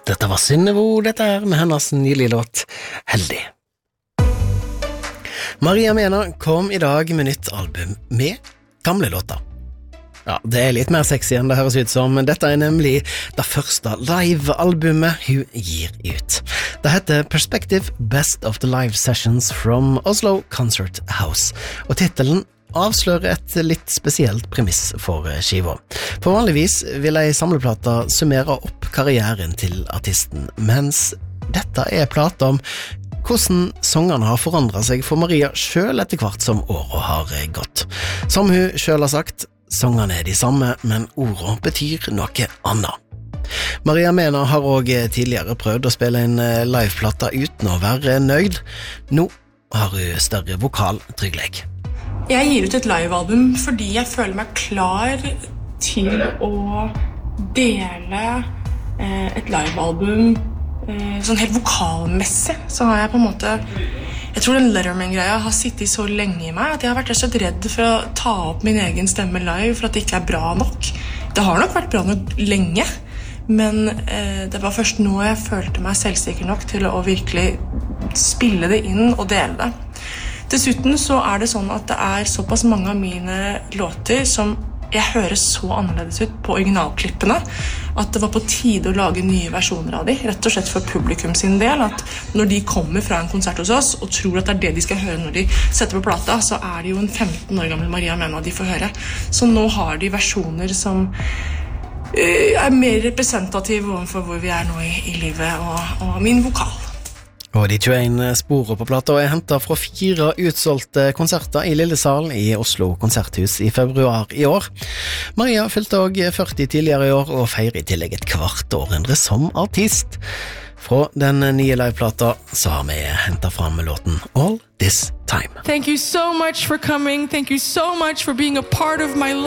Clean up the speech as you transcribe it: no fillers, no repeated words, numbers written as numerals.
Dette var Synnevo, dette her med hennes nylige låt Heldig. Maria Mena kom i dag med nytt album med gamle låter. Ja, det er litt mer sexy enn det høres ut som, men dette er nemlig det første live-albumet hun gir ut. Det heter Perspective Best of the Live Sessions from Oslo Concert House, og titelen avslører et litt spesielt premiss for skiva. For vanligvis vil ei samleplate summere opp karrieren til artisten, mens dette er plate om hvordan sangene har forandret seg for Maria selv etter hvert som året har gått. Som hun selv har sagt, sangene er de samme, men ordene betyr noe annet. Maria Mena har også tidligere prøvd å spille en liveplate uten å være nøyd. Nå har hun større vokaltryggleik. Jeg gir ut et livealbum fordi jeg føler meg klar til å dele et livealbum sånn helt vokalmessig. Så har jeg på en måte, jeg tror den Letterman-greia har sittet så lenge i meg at jeg har vært rett og slett redd for å ta opp min egen stemme live for at det ikke er bra nok. Det har nok vært bra nok lenge, men det var først nå jeg følte meg selvsikker nok til å virkelig spille det inn og dele det. Dessuten så er det sånn at det er såpass mange av mine låter som jeg hører så annerledes ut på originalklippene, at det var på tide å lage nye versjoner av de, rett og slett for publikum sin del, at når de kommer fra en konsert hos oss og tror at det er det de skal høre når de setter på plata, så er det jo en 15 år gammel Maria Mena de får høre. Så nå har de versjoner som er mer representative overfor hvor vi er nå i livet og min vokal. Og de 21 sporer på plata er hentet fra 4 utsolgte konserter i Lillesal i Oslo Konserthus i februar i år. Maria fylte også 40 tidligere i år og feirer i tillegg et kvart århundre som artist. Fra den nye liveplata så har vi hentet fram låten All This Time. Thank you so much for coming. Thank you so much for being a part of my life.